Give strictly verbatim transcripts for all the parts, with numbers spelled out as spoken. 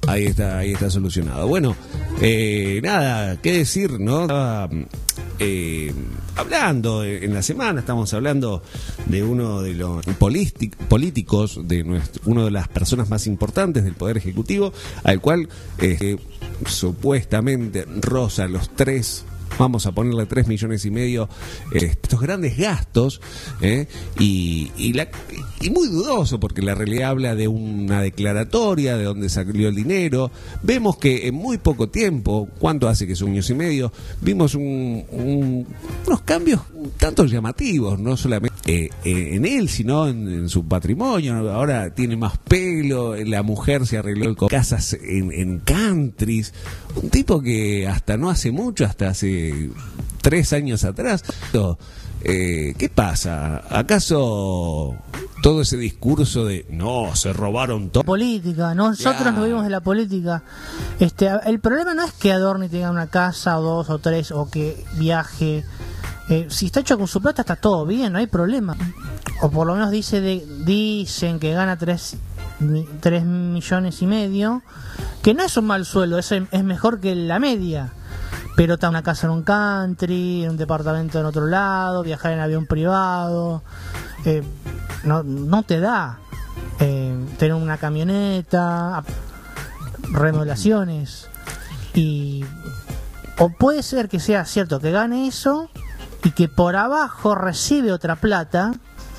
Ahí está, ahí está solucionado. Bueno, eh, nada, qué decir, ¿no? Estaba, eh, hablando en la semana, estamos hablando de uno de los políticos, de nuestro, una de las personas más importantes del Poder Ejecutivo, al cual eh, supuestamente roza los tres, vamos a ponerle tres millones y medio, eh, estos grandes gastos, eh, y, y, la, y muy dudoso, porque la realidad habla de una declaratoria de dónde salió el dinero. Vemos que en muy poco tiempo, ¿cuánto hace que son años y medio? Vimos un, un, unos cambios tanto llamativos, no solamente eh, eh, en él, sino en, en su patrimonio. Ahora tiene más pelo, la mujer se arregló con casas en, en countries, un tipo que hasta no hace mucho, hasta hace tres años atrás. Eh, ¿Qué pasa? ¿Acaso todo ese discurso de no, se robaron todo? Política, nosotros yeah. nos vivimos de la política. Este, el problema no es que Adorni tenga una casa o dos o tres o que viaje. Eh, si está hecho con su plata está todo bien, no hay problema. O por lo menos dice de, dicen que gana tres, tres millones y medio, que no es un mal sueldo, es, es mejor que la media. Pero está una casa en un country, en un departamento en otro lado, viajar en avión privado, eh, no, no te da eh, tener una camioneta, remodelaciones. Y o puede ser que sea cierto que gane eso y que por abajo recibe otra plata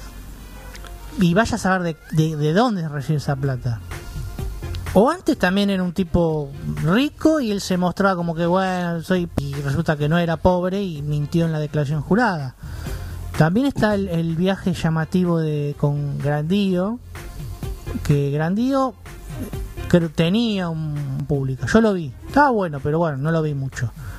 y vaya a saber de, de, de dónde recibe esa plata. O antes también era un tipo rico y él se mostraba como que bueno, soy, y resulta que no era pobre y mintió en la declaración jurada. También está el, el viaje llamativo de con Grandío, que Grandío que tenía un público. Yo lo vi, estaba bueno, pero bueno, no lo vi mucho.